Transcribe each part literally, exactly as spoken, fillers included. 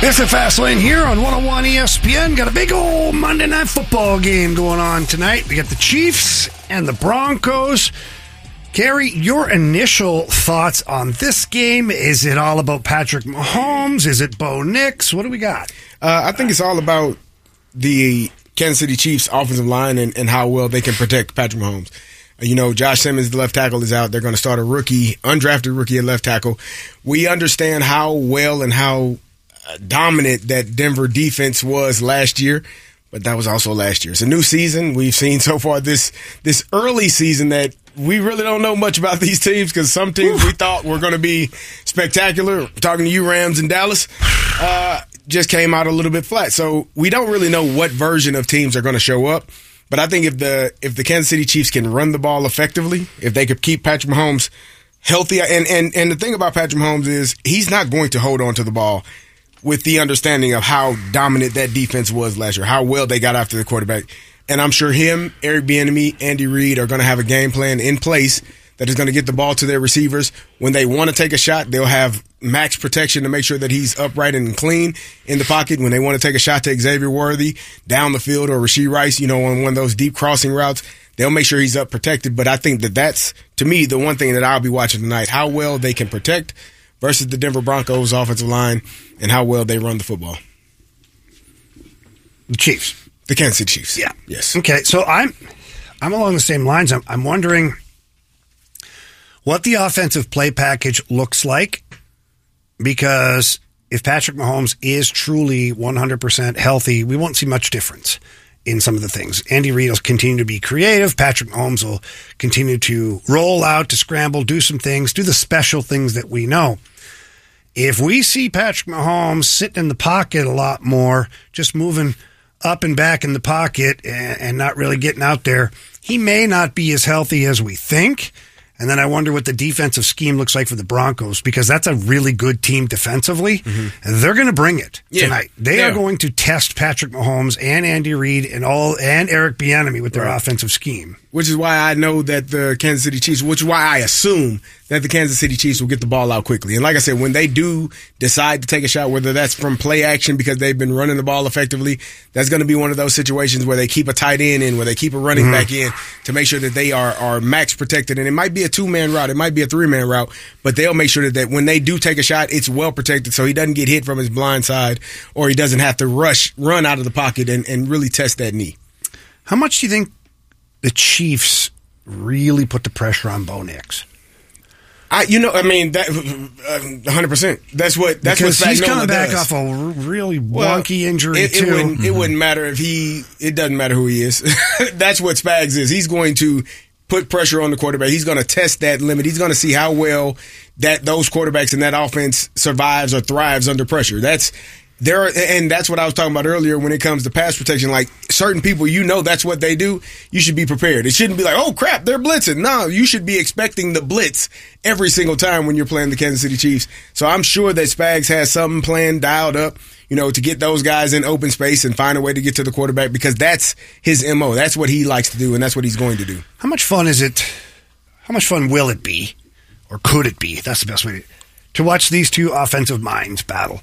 It's the Fast Lane here on one oh one E S P N. Got a big old Monday Night Football game going on tonight. We got the Chiefs and the Broncos. Gary, your initial thoughts on this game? Is it all about Patrick Mahomes? Is it Bo Nix? What do we got? Uh, I think it's all about the Kansas City Chiefs offensive line and, and how well they can protect Patrick Mahomes. You know, Josh Simmons, the left tackle, is out. They're going to start a rookie, undrafted rookie at left tackle. We understand how well and how dominant that Denver defense was last year, but that was also last year. It's a new season. We've seen so far this this early season that we really don't know much about these teams because some teams we thought were going to be spectacular. Talking to you, Rams and Dallas, uh, just came out a little bit flat. So we don't really know what version of teams are going to show up. But I think if the if the Kansas City Chiefs can run the ball effectively, if they could keep Patrick Mahomes healthy, and, and, and the thing about Patrick Mahomes is he's not going to hold on to the ball with the understanding of how dominant that defense was last year, how well they got after the quarterback. And I'm sure him, Eric Bieniemy, Andy Reid are going to have a game plan in place that is going to get the ball to their receivers. When they want to take a shot, they'll have max protection to make sure that he's upright and clean in the pocket. When they want to take a shot to Xavier Worthy down the field or Rashee Rice, you know, on one of those deep crossing routes, they'll make sure he's up protected. But I think that that's, to me, the one thing that I'll be watching tonight, how well they can protect versus the Denver Broncos offensive line and how well they run the football. The Chiefs. The Kansas City Chiefs. Yeah. Yes. Okay, so I'm I'm along the same lines. I'm, I'm wondering what the offensive play package looks like, because if Patrick Mahomes is truly one hundred percent healthy, we won't see much difference in some of the things. Andy Reid will continue to be creative. Patrick Mahomes will continue to roll out, to scramble, do some things, do the special things that we know. If we see Patrick Mahomes sitting in the pocket a lot more, just moving up and back in the pocket and, and not really getting out there, he may not be as healthy as we think. And then I wonder what the defensive scheme looks like for the Broncos, because that's a really good team defensively. Mm-hmm. And they're going to bring it yeah. tonight. They yeah. are going to test Patrick Mahomes and Andy Reid and all and Eric Bieniemy with their right. offensive scheme. Which is why I know that the Kansas City Chiefs, which is why I assume that the Kansas City Chiefs will get the ball out quickly. And like I said, when they do decide to take a shot, whether that's from play action because they've been running the ball effectively, that's going to be one of those situations where they keep a tight end in, where they keep a running mm-hmm. back in to make sure that they are, are max protected. And it might be a two-man route. It might be a three-man route, but they'll make sure that, that when they do take a shot, it's well protected so he doesn't get hit from his blind side or he doesn't have to rush, run out of the pocket and, and really test that knee. How much do you think the Chiefs really put the pressure on Bo Nix? I, you know, I mean, that uh, one hundred percent. That's what that's because what he's Spagnuolo coming back does. off a really wonky well, injury it, too. It wouldn't, mm-hmm. it wouldn't matter if he. It doesn't matter who he is. That's what Spags is. He's going to put pressure on the quarterback. He's going to test that limit. He's going to see how well that those quarterbacks in that offense survives or thrives under pressure. That's there, are, and that's what I was talking about earlier when it comes to pass protection. Like certain people, you know, that's what they do. You should be prepared. It shouldn't be like, oh crap, they're blitzing. No, you should be expecting the blitz every single time when you're playing the Kansas City Chiefs. So I'm sure that Spags has something planned, dialed up, you know, to get those guys in open space and find a way to get to the quarterback, because that's his M O. That's what he likes to do, and that's what he's going to do. How much fun is it? How much fun will it be, or could it be? That's the best way to, to watch these two offensive minds battle.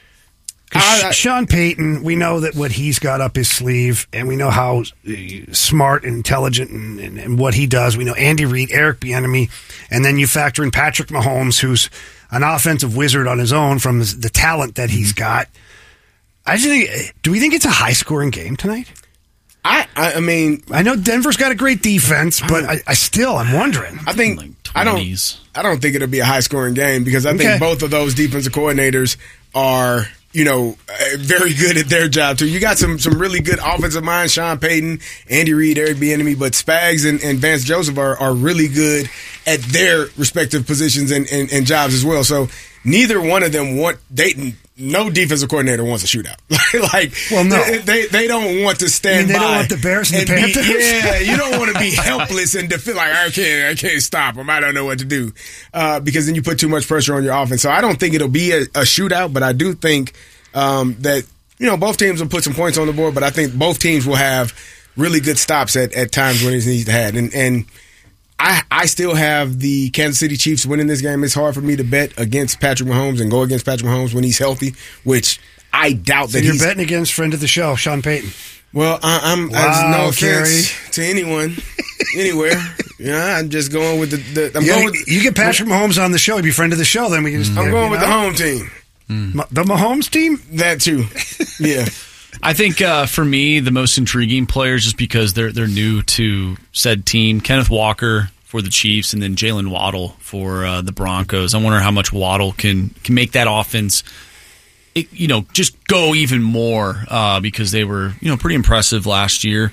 I, I, Sean Payton, we know that what he's got up his sleeve, and we know how smart and intelligent and, and, and what he does. We know Andy Reid, Eric Bieniemy, and then you factor in Patrick Mahomes, who's an offensive wizard on his own from the talent that he's got. I just think, do we think it's a high-scoring game tonight? I, I, I mean, I know Denver's got a great defense, but I, I still, I'm wondering. I think like I don't, I don't think it'll be a high-scoring game, because I okay. think both of those defensive coordinators are, you know, very good at their job too. You got some some really good offensive minds, Sean Payton, Andy Reid, Eric Bieniemy, but Spags and, and Vance Joseph are, are really good at their respective positions and, and, and jobs as well. So neither one of them want Dayton. No defensive coordinator wants a shootout. like, well, no, they, they they don't want to stand they by. They don't want the Bears and, and the Panthers. Be, yeah, you don't want to be helpless and defend. Like I can't, I can't stop them. I don't know what to do, uh, because then you put too much pressure on your offense. So I don't think it'll be a, a shootout, but I do think um, that you know both teams will put some points on the board. But I think both teams will have really good stops at, at times when it needs to have. And and I I still have the Kansas City Chiefs winning this game. It's hard for me to bet against Patrick Mahomes and go against Patrick Mahomes when he's healthy, which I doubt so that you're he's betting against friend of the show, Sean Payton. Well, I, I'm Wow, no Kerry. offense to anyone, anywhere. Yeah, I'm just going with the. the I'm Yeah, going with, you get Patrick Mahomes on the show, he'd be friend of the show. Then we can just. I'm you going with know? the home team. Ma- the Mahomes team. That too. Yeah. I think uh, for me, the most intriguing players, just because they're they're new to said team, Kenneth Walker for the Chiefs, and then Jalen Waddle for uh, the Broncos. I wonder how much Waddle can can make that offense, it, you know, just go even more uh, because they were, you know, pretty impressive last year.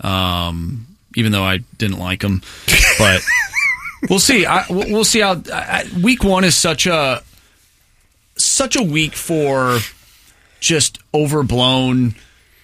Um, even though I didn't like them, but we'll see. I, we'll see how I, week one is such a such a week for just overblown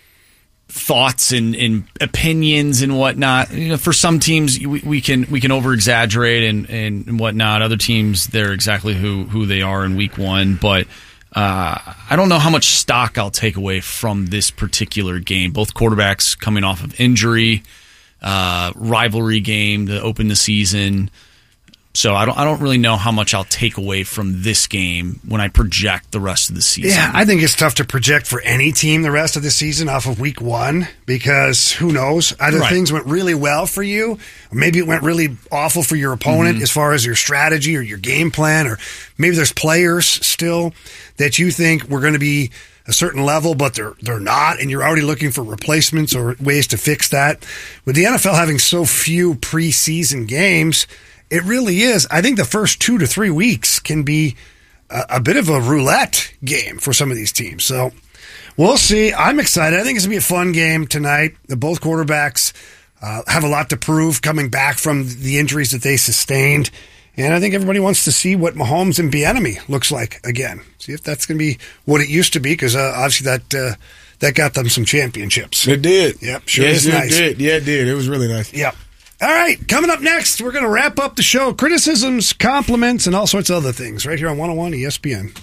thoughts and, and opinions and whatnot. You know, for some teams, we, we can we can over exaggerate and, and whatnot. Other teams, they're exactly who who they are in week one. But uh, I don't know how much stock I'll take away from this particular game. Both quarterbacks coming off of injury, uh, rivalry game to open the season. So I don't I don't really know how much I'll take away from this game when I project the rest of the season. Yeah, I think it's tough to project for any team the rest of the season off of week one because who knows? Either Right. things went really well for you, or maybe it went really awful for your opponent Mm-hmm. as far as your strategy or your game plan, or maybe there's players still that you think were going to be a certain level, but they're they're not, and you're already looking for replacements or ways to fix that. With the N F L having so few preseason games, it really is. I think the first two to three weeks can be a, a bit of a roulette game for some of these teams. So we'll see. I'm excited. I think it's going to be a fun game tonight. The both quarterbacks uh, have a lot to prove coming back from the injuries that they sustained. And I think everybody wants to see what Mahomes and Bieniemy looks like again. See if that's going to be what it used to be, because uh, obviously that uh, that got them some championships. It did. Yep, sure yes, is it nice. did. Yeah, it did. It was really nice. Yep. All right, coming up next, we're going to wrap up the show. Criticisms, compliments, and all sorts of other things right here on one oh one E S P N.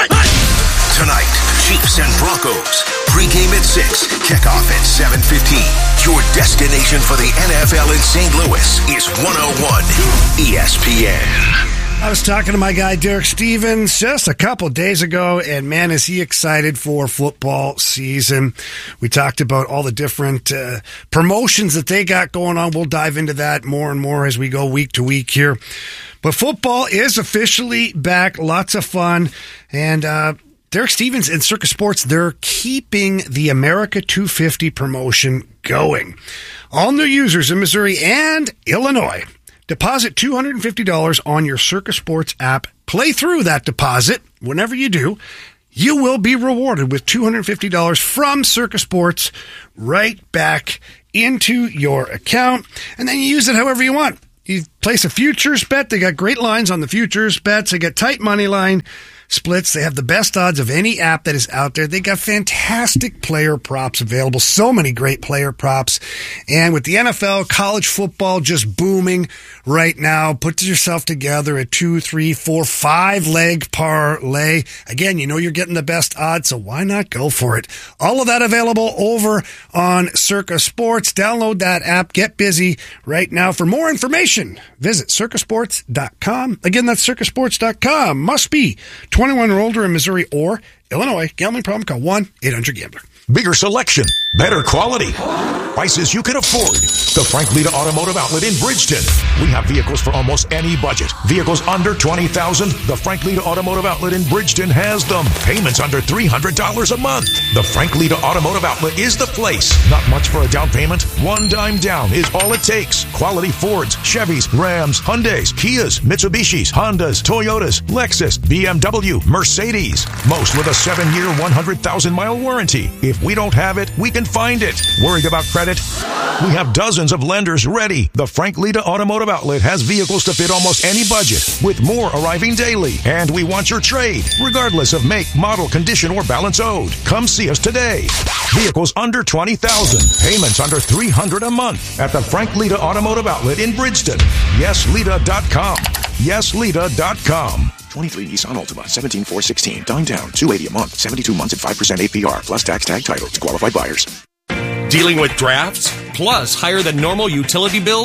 Tonight, Chiefs and Broncos. Pre-game at six, kickoff at seven fifteen. Your destination for the N F L in Saint Louis is one oh one E S P N. I was talking to my guy Derek Stevens just a couple days ago, and man, is he excited for football season. We talked about all the different uh, promotions that they got going on. We'll dive into that more and more as we go week to week here. But football is officially back. Lots of fun. And uh, Derek Stevens and Circus Sports, they're keeping the America two fifty promotion going. All new users in Missouri and Illinois deposit two hundred fifty dollars on your Circus Sports app. Play through that deposit. Whenever you do, you will be rewarded with two hundred fifty dollars from Circus Sports right back into your account. And then you use it however you want. You place a futures bet. They got great lines on the futures bets. They got tight money line splits. They have the best odds of any app that is out there. They got fantastic player props available. So many great player props. And with the N F L, college football just booming right now, put yourself together a two, three, four, five leg parlay. Again, you know you're getting the best odds, so why not go for it? All of that available over on Circus Sports. Download that app. Get busy right now. For more information, visit circus sports dot com. Again, that's circus sports dot com. Must be twenty-one or older in Missouri or Illinois. Gambling problem? Call one eight hundred gambler. Bigger selection, better quality, prices you can afford. The Frank Lita Automotive Outlet in Bridgeton. We have vehicles for almost any budget. Vehicles under twenty thousand dollars. The Frank Lita Automotive Outlet in Bridgeton has them. Payments under three hundred dollars a month. The Frank Lita Automotive Outlet is the place. Not much for a down payment. One dime down is all it takes. Quality Fords, Chevys, Rams, Hyundais, Kias, Mitsubishis, Hondas, Toyotas, Lexus, B M W, Mercedes. Most with a seven-year, one hundred thousand mile warranty. If we don't have it, we can find it. Worried about credit? We have dozens of lenders ready. The Frank Lita Automotive Outlet has vehicles to fit almost any budget, with more arriving daily. And we want your trade, regardless of make, model, condition, or balance owed. Come see us today. Vehicles under twenty thousand dollars. Payments under three hundred dollars a month at the Frank Lita Automotive Outlet in Bridgeton. yes lita dot com. yes lita dot com. twenty-three Nissan Altima, seventeen four sixteen. Down down, two hundred eighty a month, seventy-two months at five percent A P R, plus tax tag title to qualified buyers. Dealing with drafts, plus higher than normal utility bills?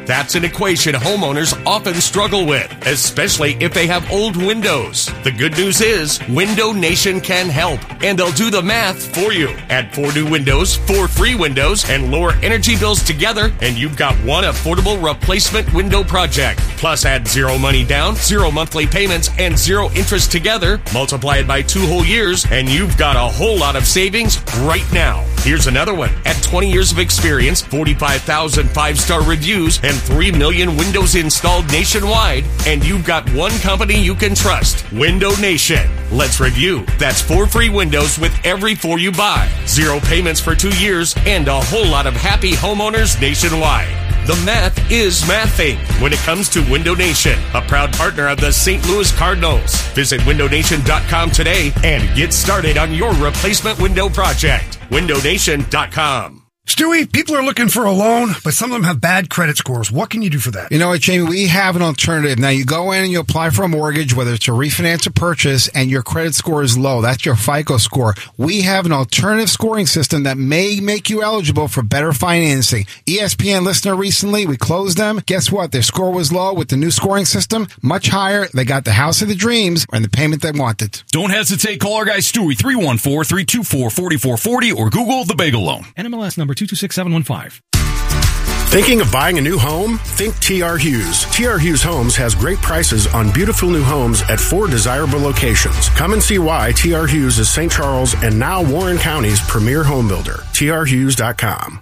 That's an equation homeowners often struggle with, especially if they have old windows. The good news is Window Nation can help, and they'll do the math for you. Add four new windows, four free windows, and lower energy bills together, and you've got one affordable replacement window project. Plus, add zero money down, zero monthly payments, and zero interest together. Multiply it by two whole years, and you've got a whole lot of savings right now. Here's another one. At twenty years of experience, forty-five thousand five-star reviews, and three million windows installed nationwide, and you've got one company you can trust, Window Nation. Let's review. That's four free windows with every four you buy, zero payments for two years, and a whole lot of happy homeowners nationwide. The math is mathing when it comes to Window Nation, a proud partner of the Saint Louis Cardinals. Visit window nation dot com today and get started on your replacement window project. window nation dot com. Stewie, people are looking for a loan, but some of them have bad credit scores. What can you do for that? You know what, Jamie? We have an alternative. Now, you go in and you apply for a mortgage, whether it's a refinance or purchase, and your credit score is low. That's your FICO score. We have an alternative scoring system that may make you eligible for better financing. E S P N listener recently, we closed them. Guess what? Their score was low. With the new scoring system, much higher. They got the house of the dreams and the payment they wanted. Don't hesitate. Call our guy Stewie, three one four, three two four, four four four zero, or Google the Bagel Loan. N M L S number two two six seven one five. Thinking of buying a new home? Think T R. Hughes. T R. Hughes Homes has great prices on beautiful new homes at four desirable locations. Come and see why T R. Hughes is Saint Charles and now Warren County's premier home builder. T R hughes dot com.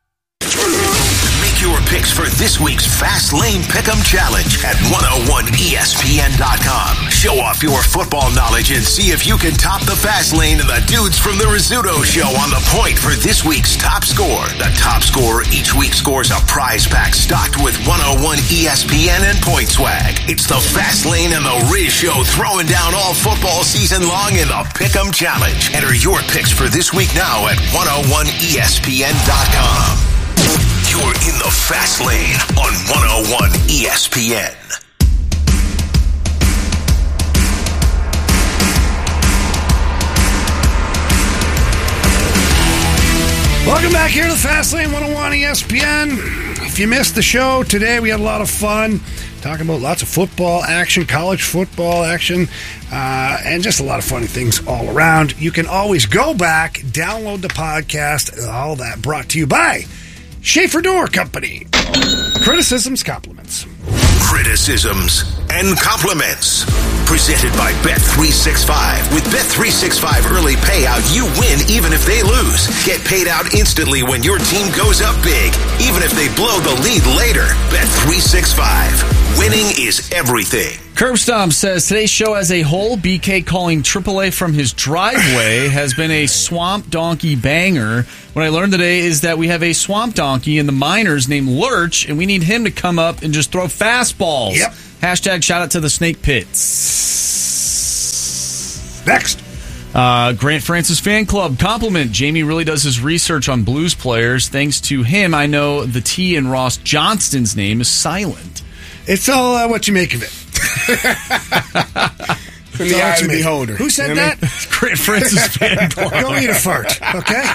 Your picks for this week's Fast Lane Pick'em Challenge at one oh one E S P N dot com. Show off your football knowledge and see if you can top the Fast Lane and the dudes from the Rizzuto Show on the point for this week's top score. The top scorer each week scores a prize pack stocked with one oh one E S P N and Point Swag. It's the Fast Lane and the Riz Show throwing down all football season long in the Pick'em Challenge. Enter your picks for this week now at one oh one E S P N dot com. You're in the Fast Lane on one oh one E S P N. Welcome back here to the Fast Lane, one oh one E S P N. If you missed the show today, we had a lot of fun talking about lots of football action, college football action, uh, and just a lot of funny things all around. You can always go back, download the podcast, all that brought to you by Schaefer Door Company. Criticisms, compliments. Criticisms and compliments. Presented by Bet three sixty-five. With Bet three sixty-five early payout, you win even if they lose. Get paid out instantly when your team goes up big, even if they blow the lead later. Bet three sixty-five. Winning is everything. Curbstomp says, today's show as a whole, B K calling triple A from his driveway has been a swamp donkey banger. What I learned today is that we have a swamp donkey in the minors named Lurch, and we need him to come up and just throw fastballs. Yep. Hashtag shout out to the Snake Pits. Next. Uh, Grant Francis Fan Club compliment. Jamie really does his research on blues players. Thanks to him, I know the T in Ross Johnston's name is silent. It's all uh, what you make of it. From the eye of the beholder. Who said You know that? what I mean? Grant Francis Fan Club. Go eat a fart, okay?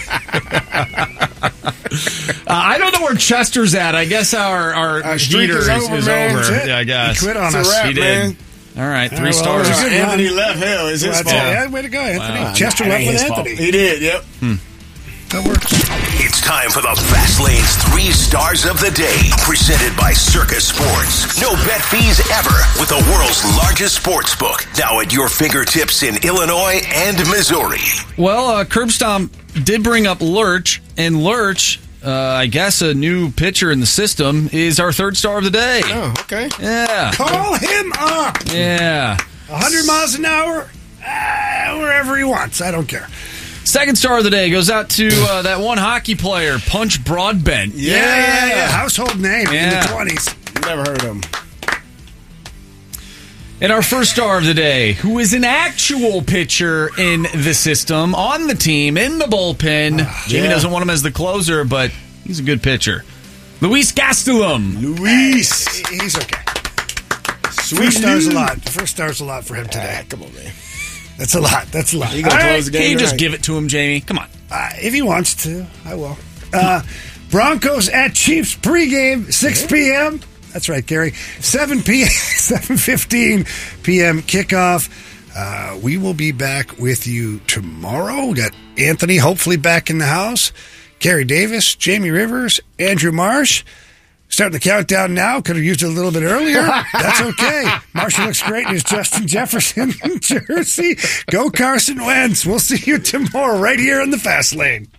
uh, I don't know where Chester's at. I guess our, our, Our streak heater is is, over, is man. over. That's it. Yeah, I guess. He quit on It's a us. wrap, He did. man. All right, three well, stars. it was a good Anthony run. left. Hell, is his Well, fault. yeah, way to go, Anthony. Wow. Chester Nah, left ain't with his fault. Anthony. He did, yep. That works. It's time for the Fast Lane's Three Stars of the Day, presented by Circus Sports. No bet fees ever with the world's largest sports book, now at your fingertips in Illinois and Missouri. Well, uh, Curbstomp did bring up Lurch, and Lurch, uh, I guess a new pitcher in the system, is our third star of the day. Oh, okay. Yeah. Call him up. Yeah. one hundred miles an hour, uh, wherever he wants. I don't care. Second star of the day goes out to uh, that one hockey player, Punch Broadbent. Yeah, yeah, yeah. Household name in Yeah. the twenties. Never heard of him. And our first star of the day, who is an actual pitcher in the system, on the team, in the bullpen. Uh, Jamie yeah. doesn't want him as the closer, but he's a good pitcher. Luis Gastelum. Luis. He's okay. Sweet First star's a Lou. lot. The first star's a lot for him today. Ah, come on, man. That's a lot. That's a lot. He gonna All close right. the Can game you just tonight. give it to him, Jamie? Come on. Uh, if he wants to, I will. Uh, Broncos at Chiefs pregame, six p.m. That's right, Gary. seven p.m. seven fifteen p.m. kickoff. Uh, we will be back with you tomorrow. We got Anthony hopefully back in the house. Gary Davis, Jamie Rivers, Andrew Marsh. Starting the countdown now. Could have used it a little bit earlier. That's okay. Marshall looks great in his Justin Jefferson jersey. Go Carson Wentz. We'll see you tomorrow right here in the Fast Lane.